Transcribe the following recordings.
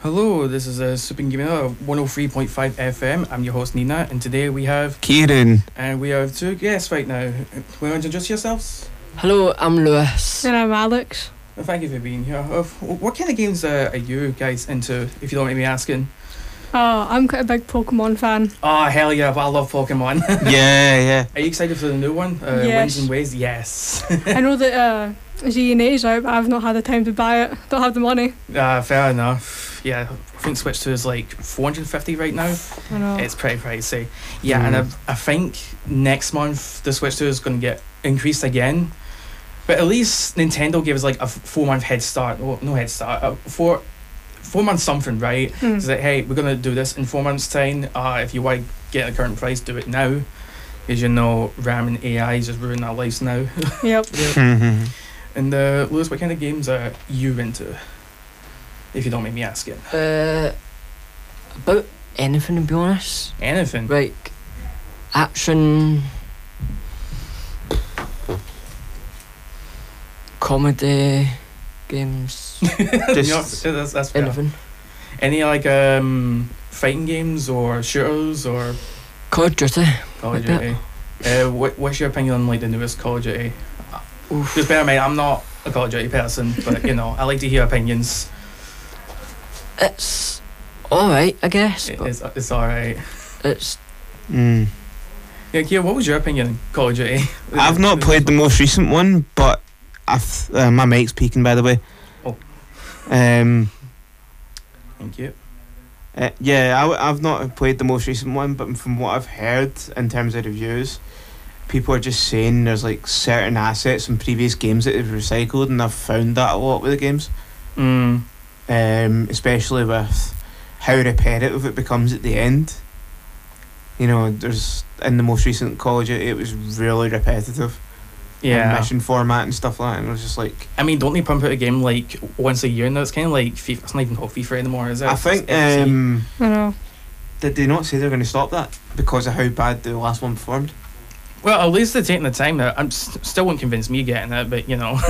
Hello, this is Super Gaming 103.5 FM. I'm your host Nina, and today we have Kieran. and we have two guests right now. Want to introduce yourselves? Hello, I'm Lewis. And I'm Alex. Well, thank you for being here. What kind of games are you guys into, if you don't mind me asking? Oh, I'm quite a big Pokemon fan. Oh, hell yeah, I love Pokemon. Yeah. Are you excited for the new one? Yes. Winds and Waves? Yes. I know that Z&A is out, but I've not had the time to buy it. Don't have the money. Fair enough. Yeah, I think Switch 2 is like $450 right now. I know. It's pretty pricey. Yeah, and I think next month the Switch 2 is going to get increased again. But at least Nintendo gave us like a 4-month head start. Oh, no head start. 4 months something, right? It's like, hey, we're going to do this in 4 months' time. If you want to get the current price, do it now. As you know, RAM and AI is just ruining our lives now. Yep. And Lewis, what kind of games are you into? If you don't mind me asking. About anything, to be honest. Anything. Like, action, comedy, games, Just that's fair. anything. Any like fighting games or shooters or Call of Duty. Call of Like Duty? What's your opinion on like the newest Call of Duty? Oof. Just bear in mind, I'm not a Call of Duty person, but you know, I like to hear opinions. It's alright, I guess, but It's alright. it's Mm. Yeah, Kia, what was your opinion on Call of Duty? I've not played the most recent one, but my mic's peaking, by the way. Oh. Um. Thank you. I've not played the most recent one, but from what I've heard in terms of reviews, people are just saying there's like certain assets from previous games that they've recycled, and I've found that a lot with the games. Especially with how repetitive it becomes at the end. You know, there's in the most recent Call of Duty, it was really repetitive. Yeah. Mission format and stuff like that, and it was just like. I mean, don't they pump out a game like once a year now? It's kind of like FIFA. It's not even called FIFA anymore, is it? I think. It's FC. I know. Did they not say they're going to stop that because of how bad the last one performed? Well, at least they're taking the time now. I'm still won't convince me getting it, but you know.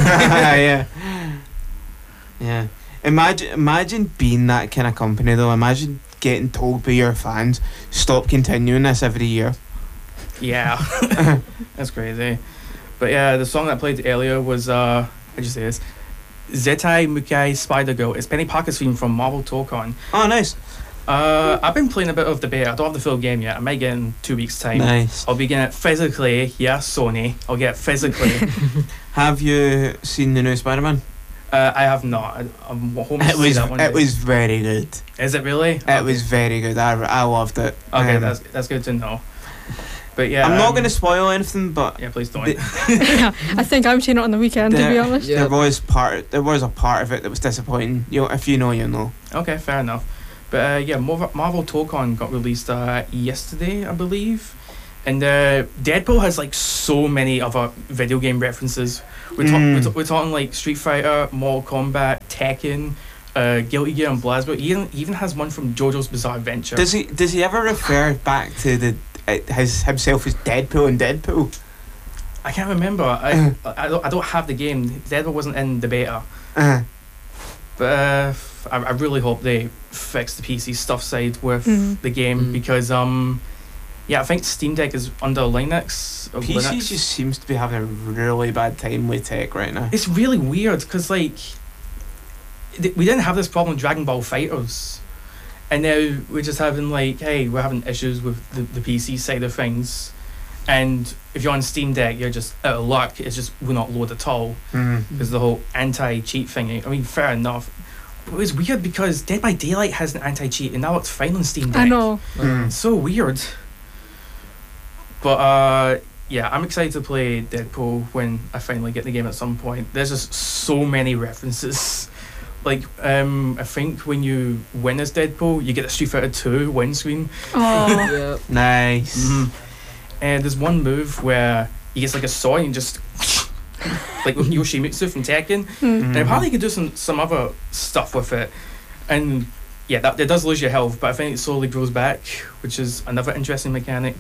Yeah. Imagine being that kind of company though. Imagine getting told by your fans, stop continuing this every year. Yeah. That's crazy. But yeah, the song that I played earlier was how'd you say this? Zetai Mukai Spider Girl. It's Penny Parker's theme from Marvel Tokon. Oh, nice. I've been playing a bit of the beta. I don't have the full game yet. I might get in 2 weeks' time. Nice. I'll be getting it physically. Yeah, Sony. I'll get it physically. Have you seen the new Spider-Man? I have not. I'm hoping to see that one It day. was very good. Is it really? It was very good. I loved it. Okay, that's good to know. But yeah, I'm not going to spoil anything, but Yeah, please don't. I think I'm seeing it on the weekend, to be There- honest. Yeah. there was a part of it that was disappointing. You know, if you know, you know. Okay, fair enough. But yeah, Marvel Tokon got released yesterday, I believe. And Deadpool has like so many other video game references. We're talking like Street Fighter, Mortal Kombat, Tekken, Guilty Gear, and BlazBlue. He even has one from JoJo's Bizarre Adventure. Does he ever refer back to himself as Deadpool and Deadpool? I can't remember. I don't have the game. Deadpool wasn't in the beta. But I really hope they fix the PC stuff side with the game because yeah, I think Steam Deck is under Linux. PC Linux. just seems to be having a really bad time with tech right now. It's really weird because like we didn't have this problem with Dragon Ball Fighters, and now we're just having like, hey, we're having issues with the PC side of things, and if you're on Steam Deck, you're just out of luck. It's just will not load at all because the whole anti-cheat thing. I mean, fair enough. But it's weird because Dead by Daylight has an anti-cheat, and now it's fine on Steam Deck. I know. It's so weird. But yeah, I'm excited to play Deadpool when I finally get the game at some point. There's just so many references. Like, I think when you win as Deadpool, you get a Street Fighter 2 win screen. Oh, yeah. Nice. And there's one move where he gets like a sword and just like with Yoshimitsu from Tekken. And apparently you can do some other stuff with it. And yeah, that does lose your health, but I think it slowly grows back, which is another interesting mechanic.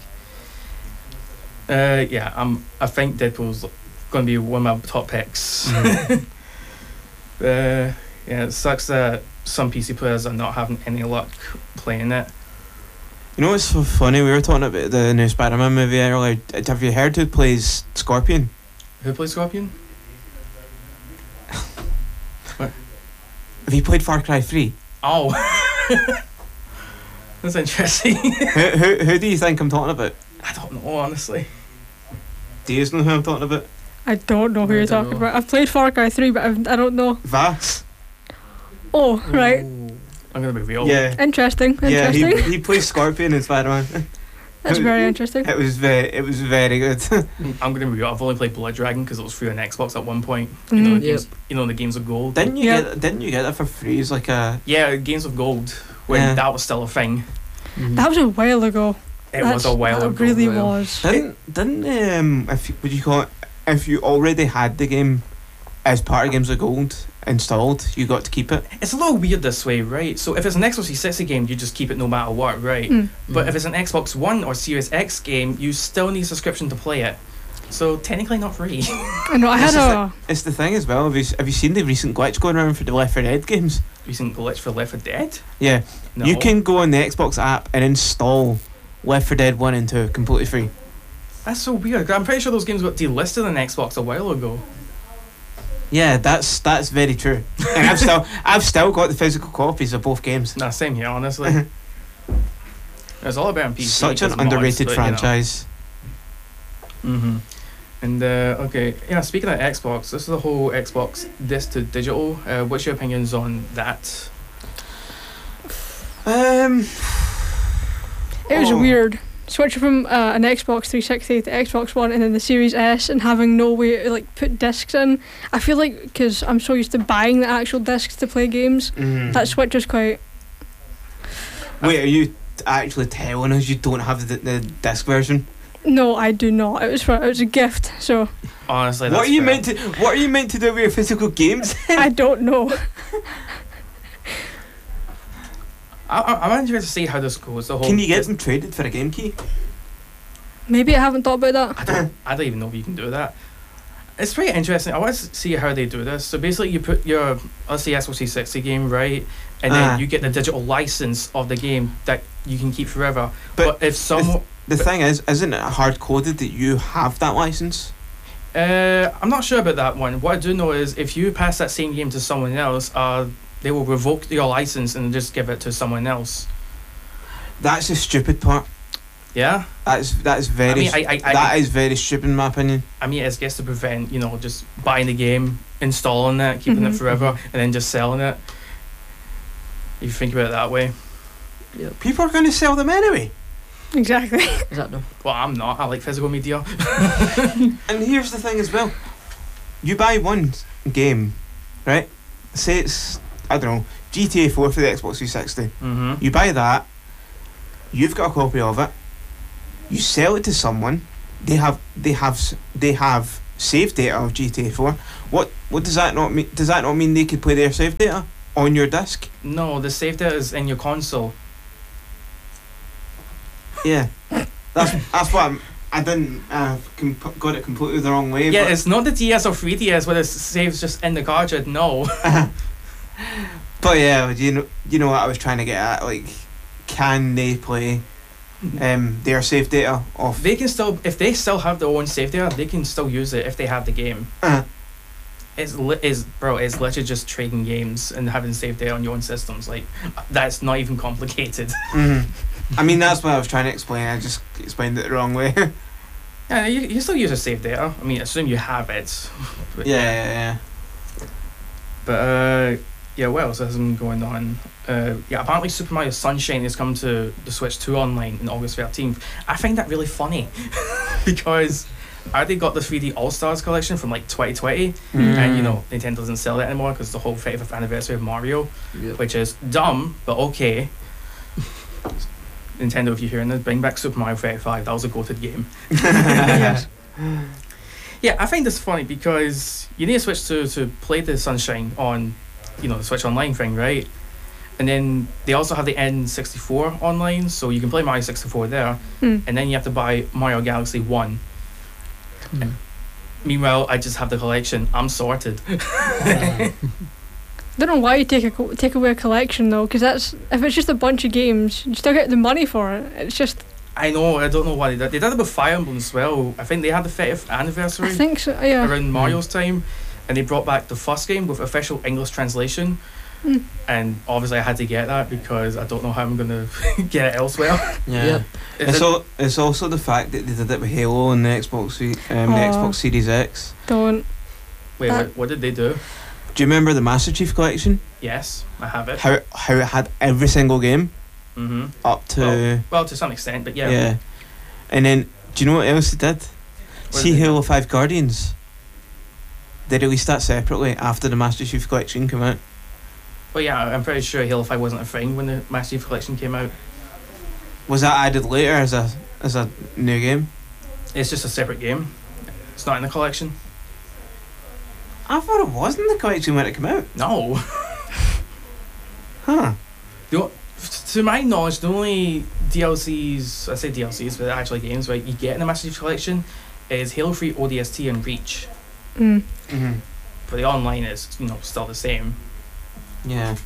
Yeah, I think Deadpool's going to be one of my top picks. Yeah, it sucks that some PC players are not having any luck playing it. You know what's so funny? We were talking about the new Spider-Man movie earlier. Have you heard who plays Scorpion? Who plays Scorpion? Have you played Far Cry 3? Oh. That's interesting. Who do you think I'm talking about? I don't know, honestly. Do you know who I'm talking about? I don't know who I you're don't talking know. about. I've played Far Cry 3, but I don't know. Vax? Oh, right. I'm gonna be real. Yeah. Interesting. Yeah, Interesting. he plays Scorpion in Spider-Man. That's very interesting. It was very good. I'm gonna be real. I've only played Blood Dragon because it was free on Xbox at one point. You know, Mhm. the games, you know the games of gold. Didn't you Yeah. get that for free? It's like a Yeah, games of gold when Yeah. that was still a thing. That was a while ago. It was a while That ago. really well. was. didn't if you, would you call it, if you already had the game as part of Games of Gold installed, you got to keep it. It's a little weird this way, right? So if it's an Xbox 360 game, you just keep it no matter what, right? Mm. But if it's an Xbox One or Series X game, you still need a subscription to play it. So technically not free. I know. I had This is a. It's the thing as well. Have you seen the recent glitch going around for the Left 4 Dead games? Recent glitch for Left 4 Dead? Yeah, No. you can go on the Xbox app and install Left 4 Dead 1 and 2 completely free. That's so weird. I'm pretty sure those games got delisted on Xbox a while ago. Yeah, that's very true. And I've still got the physical copies of both games. Nah, same here, honestly. It's all about on PC. Such an 'cause underrated mods, but, you know. franchise. Mm-hmm. And okay, yeah. Speaking of Xbox, this is the whole Xbox disc to digital. What's your opinions on that? It was Oh. weird. Switching from an Xbox 360 to Xbox One and then the Series S and having no way to like put discs in. I feel like because I'm so used to buying the actual discs to play games, that switch is quite. Wait, are you actually telling us you don't have the disc version? No, I do not. It was a gift, so Honestly, What that's are you fair. meant to do with your physical games? I don't know. I'm interested to see how this goes. The whole. Can you get them traded for a game key? Maybe I haven't thought about that. I don't even know if you can do that. It's pretty interesting. I want to see how they do this. So basically, you put your let's say Xbox 360 game right, and then you get the digital license of the game that you can keep forever. But if someone The thing is, isn't it hard coded that you have that license? I'm not sure about that one. What I do know is if you pass that same game to someone else, they will revoke your license and just give it to someone else. That's the stupid part. Yeah. That's very. That is very stupid in my opinion. I mean, it's just to prevent just buying the game, installing it, keeping it Mhm. forever, and then just selling it. If you think about it that way. People are going to sell them anyway. Exactly. Exactly. Well, I'm not. I like physical media. And here's the thing as well. You buy one game, right? Say it's I don't know GTA 4 for the Xbox 360. Mm-hmm. You buy that. You've got a copy of it. You sell it to someone. They have save data of GTA 4. What does that not mean? Does that not mean they could play their save data on your disc? No, the save data is in your console. Yeah, that's what I didn't got it completely the wrong way. Yeah, but it's not the DS or 3DS where the save's just in the cartridge. No. but yeah, you know what I was trying to get at. Like, can they play their save data off? They can still, if they still have their own save data, they can still use it if they have the game. It's literally just trading games and having save data on your own systems. Like, that's not even complicated. I mean, that's what I was trying to explain. I just explained it the wrong way. Yeah, you still use a save data. I mean, assume you have it. But, yeah. But yeah, what else has been going on? Yeah, apparently Super Mario Sunshine is coming to the Switch 2 online in August 13th. I find that really funny because I already got the 3D All Stars collection from like 2020, and Nintendo doesn't sell it anymore because the whole 35th anniversary of Mario, which is dumb but okay. Nintendo, if you're hearing this, bring back Super Mario 35. That was a goated game. Yes. Yeah, I find this funny because you need a Switch to play the Sunshine on, the Switch Online thing, right? And then they also have the N64 online, so you can play Mario 64 there. And then you have to buy Mario Galaxy 1. Meanwhile, I just have the collection. I'm sorted. don't know why you take away a collection though, because that's if it's just a bunch of games, you still get the money for it. It's just I know, I don't know why they did. They did it with Fire Emblem as well. I think they had the 30th anniversary I think so. Yeah. around Mario's time, and they brought back the first game with official English translation. Mm. And obviously I had to get that because I don't know how I'm going to get it elsewhere. Yeah. Yep. It's also the fact that they did it with Halo and the the Xbox Series X. Don't. Wait, what did they do? Do you remember the Master Chief Collection? Yes, I have it. How it had every single game Mm-hmm. up to Well, to some extent, but yeah. yeah. And then do you know what else they did? What See did they Halo 5 Guardians. They released that separately after the Master Chief Collection came out. Well, yeah, I'm pretty sure Halo 5 wasn't a thing when the Master Chief Collection came out. Was that added later as a new game? It's just a separate game. It's not in the collection. I thought it was in the collection when it came out. No. Huh. To my knowledge, the only DLCs, I say DLCs, but actually games, right, you get in the Master Chief Collection is Halo 3 ODST and Reach. Mm. Mm-hmm. But the online is, still the same. Yeah.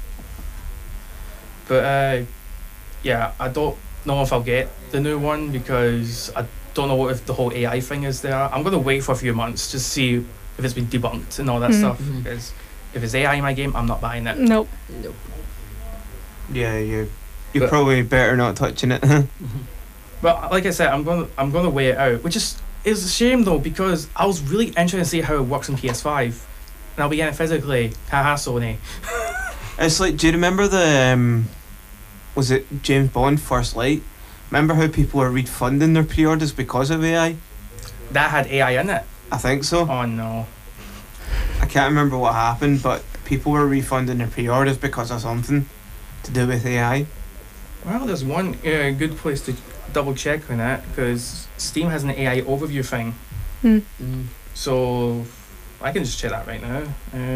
But, yeah, I don't know if I'll get the new one because I don't know if the whole AI thing is there. I'm going to wait for a few months to see if it's been debunked and all that stuff. Mhm. Because if it's AI in my game, I'm not buying it. Nope. Nope. Yeah, you're But- probably better not touching it. But like I said, I'm gonna weigh it out, which is a shame though because I was really interested to see how it works on PS5, and I'll be getting it physically. Haha, Sony. It's like, do you remember the was it James Bond First Light? Remember how people were refunding their pre-orders because of AI? That had AI in it. I think so. Oh no. I can't remember what happened, but people were refunding their pre-orders because of something to do with AI. Well, there's one good place to double check on that because Steam has an AI overview thing, Mm. Mm. so I can just check that right now.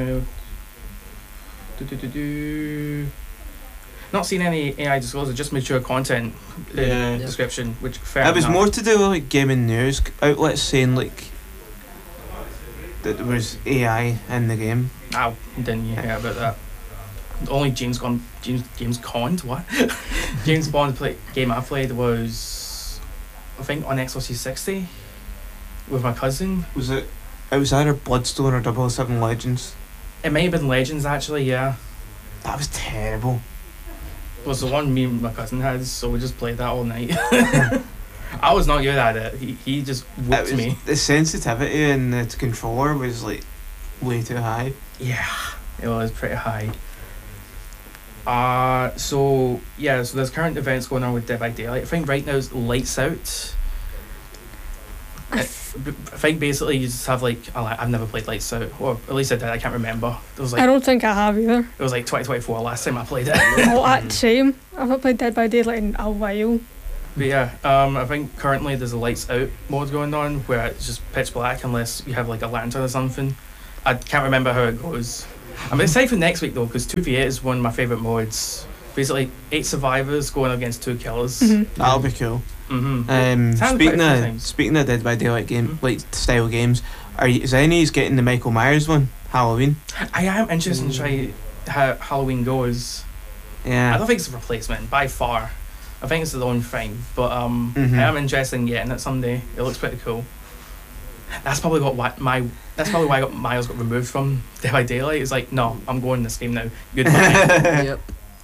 Not seeing any AI disclosure, just mature content Yeah. description, which fair It was enough. more to do with like gaming news outlets saying like that there was AI in the game. I didn't hear about that. Only James Bond what? James Bond game I played was I think on Xbox 360 with my cousin. Was it? It was either Bloodstone or 007 Legends. It may have been Legends actually, yeah. That was terrible. It was the one me and my cousin had, so we just played that all night. I was not good at it. He just whooped me. The sensitivity in the controller was like way too high. Yeah, it was pretty high. So there's current events going on with Dead by Daylight. I think right now it's Lights Out. I think basically you just have like I've never played Lights Out, or at least I did. I can't remember. It was I like don't think I have either. it was like 2024 last time I played it. Oh, same. I've not played Dead by Daylight in a while. But yeah, I think currently there's a Lights Out mode going on where it's just pitch black unless you have like a lantern or something. I can't remember how it goes. I'm excited for next week though because 2v8 is one of my favourite modes. Basically, 8 survivors going against 2 killers. Mhm. That'll be cool. Mm-hmm. Sounds quite exciting. Speaking of Dead by Daylight game like style games, is any getting the Michael Myers one Halloween? I am interested in trying how Halloween goes. I Yeah. don't think it's a replacement by far. I think it's its own thing, but Mhm. I am interested in getting it someday. It looks pretty cool. That's probably why Miles got removed from Dead by Daylight. It's like, no, I'm going this game now. Goodbye. Yep.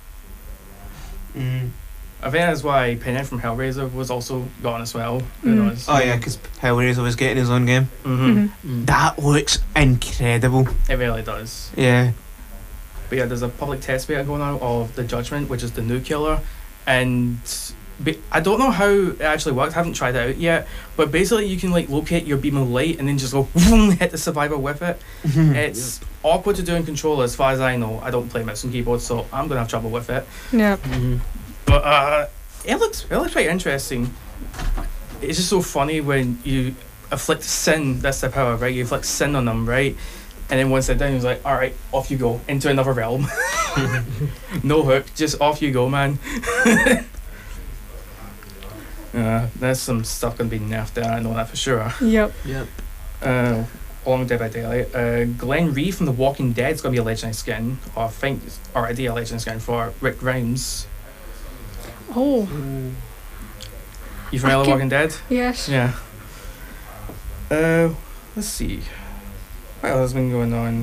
Mm. I think that's why Penny from Hellraiser was also gone as well. Who Mm. knows? Oh yeah, because Hellraiser was getting his own game. Mm-hmm. Mm. That looks incredible. It really does. Yeah. But yeah, there's a public test beta going on of The Judgment, which is the new killer, and I don't know how it actually works. I haven't tried it out yet, but basically you can like locate your beam of light and then just go hit the survivor with it. It's awkward to do in controller, as far as I know. I don't play mouse and keyboard, so I'm gonna have trouble with it. Yeah. Mhm. But it looks quite interesting. It's just so funny when you afflict sin. That's the power, right? You afflict sin on them, right? And then once they're done, he's like, all right, off you go into another realm. No hook, just off you go, man. There's some stuff gonna be nerfed there. I know that for sure. Yep. Yep. along with Dead by Daylight. Glenn Reed from The Walking Dead is going to be a legendary skin, or I think it's already a legendary skin for Rick Grimes. Oh, You familiar with The Walking Dead? yes. Yeah. Let's see. What else has been going on?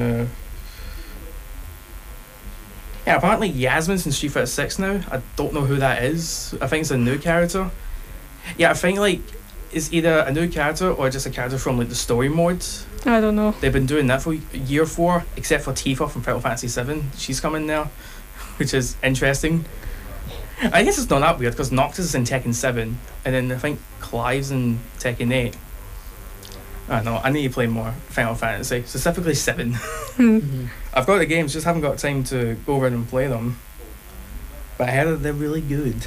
Yeah, apparently Yasmin's in Street Fighter 6 now. I don't know who that is. I think it's a new character. Yeah, I think like it's either a new character or just a character from like the story mode. I don't know. They've been doing that for year 4, except for Tifa from Final Fantasy 7. She's coming now, which is interesting. I guess it's not that weird because Noctis is in Tekken 7, and then I think Clive's in Tekken 8. I don't know, I need to play more Final Fantasy, specifically 7. I've got the games, just haven't got time to go over and play them. But I heard that they're really good.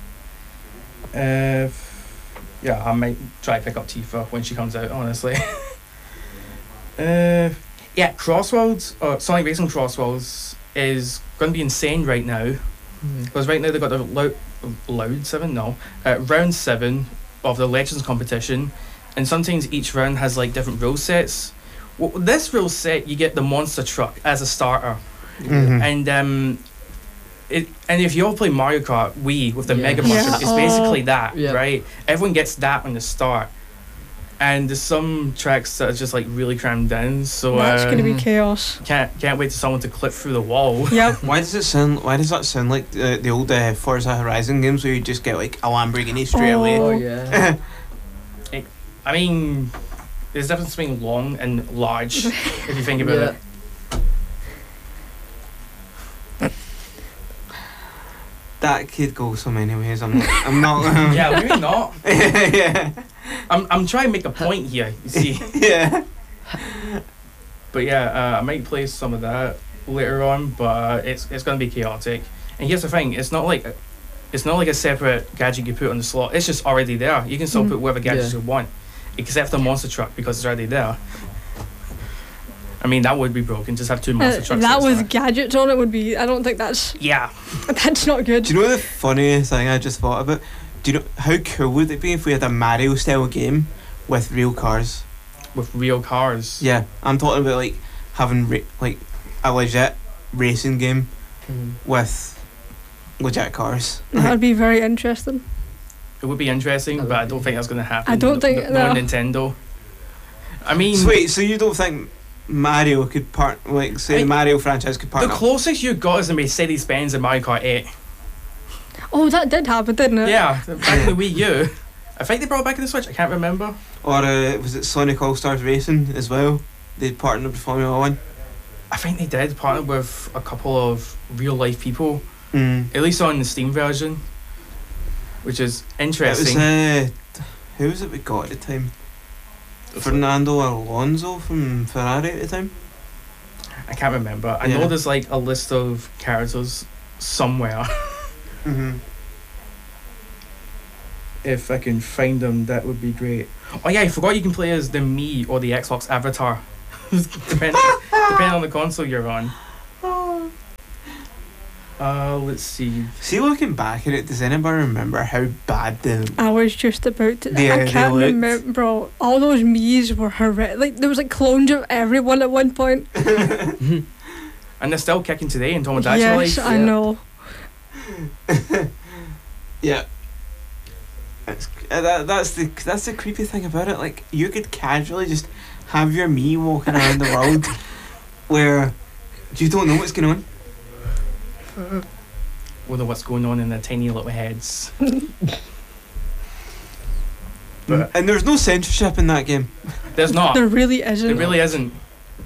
Yeah, I might try to pick up Tifa when she comes out, honestly. Yeah, Crossworlds, or Sonic Racing Crossworlds is going to be insane right now. Because right now they've got the round 7 of the Legends competition. And sometimes each round has like different rule sets. Well, this rule set, you get the monster truck as a starter. And if you all play Mario Kart Wii with the Yeah. Mega Mushroom, Yeah. it's basically that, Yeah. right? Everyone gets that on the start. And there's some tracks that are just like really crammed in, so That's going to be chaos. can't wait for someone to clip through the wall. Yep. Why does that sound like the old Forza Horizon games where you just get like a Lamborghini straight Oh away? yeah. I mean, there's a difference between long and large, if you think about it. That could go so many ways. I'm not. Yeah, maybe not. Yeah. I'm trying to make a point here, you see. Yeah. But yeah, I might play some of that later on, but it's going to be chaotic. And here's the thing: it's not like a separate gadget you put on the slot. It's just already there. You can still put whatever gadgets Yeah. you want, except the monster truck because it's already there. I mean, that would be broken. Just have 2 monster trucks. That at the with start. gadgets on it would be. I don't think that's Yeah. not good. Do you know the funniest thing I just thought about? Do you know how cool would it be if we had a Mario style game with real cars? With real cars. Yeah, I'm talking about like having like a legit racing game with legit cars. That would be very interesting. It would be interesting, That would but I be- don't think that's going to happen. I don't think- no no. Nintendo. I mean, So wait, so you don't think Mario could say the Mario franchise could the partner? closest you got is the Mercedes-Benz in Mario Kart 8. Oh, that did happen, didn't it? Yeah, back in the Wii U. I think they brought it back in the Switch. I can't remember. Or was it Sonic All Stars Racing as well? They partnered with Formula One. I think they did partner with a couple of real-life people, Mm. at least on the Steam version, which is interesting. It was who was it we got at the time? Fernando Alonso from Ferrari at the time. I can't remember. I Yeah. know there's like a list of characters somewhere. Mm-hmm. If I can find them, that would be great. Oh yeah, I forgot you can play as the Mii or the Xbox Avatar, depending on the console you're on. Let's see. See, looking back at it, does anybody remember how bad the I was just about to. Yeah, I they can't looked- remember, bro. All those Mii's were horrific. Like there was like clones of everyone at one point. And they're still kicking today in Tomodachi Yes, Life. I Yeah. know. Yeah. That's the creepy thing about it. Like you could casually just have your me walking around the world where you don't know what's going on. Wonder what's going on in their tiny little heads. But And there's no censorship in that game. there's not. There really isn't. It really isn't.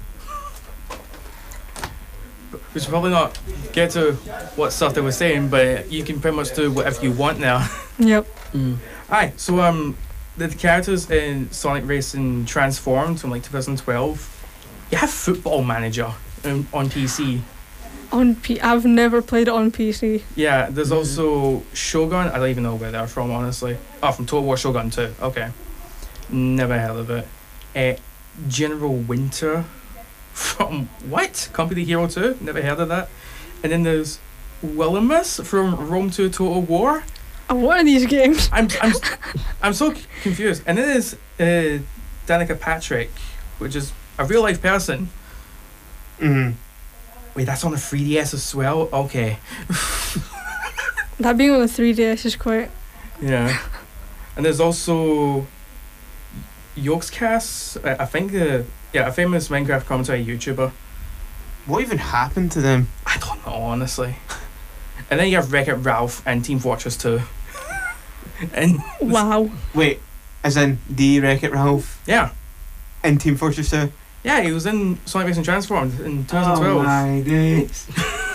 We should probably not get to what stuff they were saying, but you can pretty much do whatever you want now. Yep. Alright, so the characters in Sonic Racing Transformed from like 2012. You have Football Manager on PC. I've never played it on PC. Yeah, there's also Shogun. I don't even know where they're from, honestly. Oh, from Total War Shogun 2. Okay. Never heard of it. General Winter from what? Company Hero 2? Never heard of that. And then there's Wilhelmus from Rome 2 Total War. What are these games? I'm so confused. And then there's Danica Patrick which is a real life person. Mm. Wait, that's on the 3DS as well? Okay. That being on the 3DS is quite. Yeah. And there's also Yogscast, I think a famous Minecraft commentary YouTuber. What even happened to them? I don't know, honestly. And then you have Wreck-It Ralph and Team Fortress 2. And Wow. Wait, as in the Wreck-It Ralph yeah. in Team Fortress 2? Yeah, he was in Sonic Racing Transformed in Oh 2012. my days.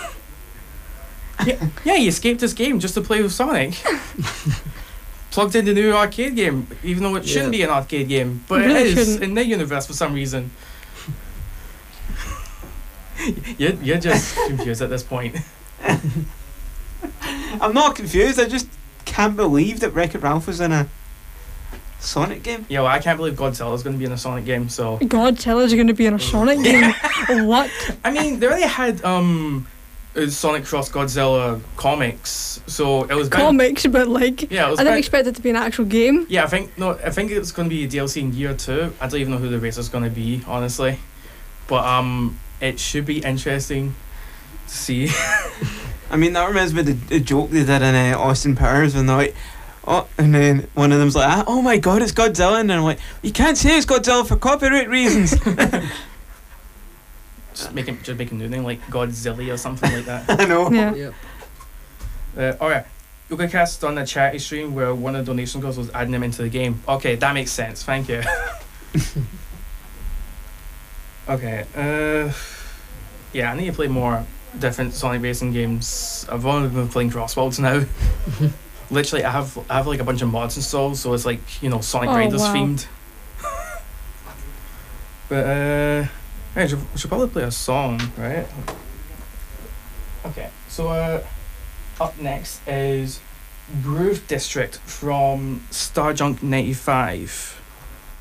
Yeah, he escaped this game just to play with Sonic. Plugged in the new arcade game, even though it shouldn't be an arcade game, but Really it is shouldn't. in their universe for some reason. You're just confused at this point. I'm not confused, I just can't believe that Wreck-It Ralph was in a Sonic game. Yeah, well, I can't believe Godzilla's going to be in a Sonic game, so... Godzilla's going to be in a Sonic game. What? I mean, they already had Sonic Cross Godzilla comics, so it was... Comics, but like, Yeah, it was I didn't expect it to be an actual game. Yeah, I think it's going to be a DLC in year 2. I don't even know who the racer's going to be, honestly. But it should be interesting to see. I mean, that reminds me of the joke they did in Austin Powers when they're like, oh, and then one of them's like, oh my god, it's Godzilla, and I'm like, you can't say it's Godzilla for copyright reasons. just make a new name like Godzilla or something like that. I know. Yeah. Yep. Alright, Yukacast done a charity stream where one of the donation goals was adding them into the game. Okay, that makes sense. Thank you. Okay, yeah, I need to play more different Sonic Racing games. I've only been playing Crossworlds now. Literally, I have like a bunch of mods installed, so it's like, you know, Sonic Oh, Riders wow. themed. But hey, we should probably play a song, right? Okay, so up next is Groove District from Starjunk 95.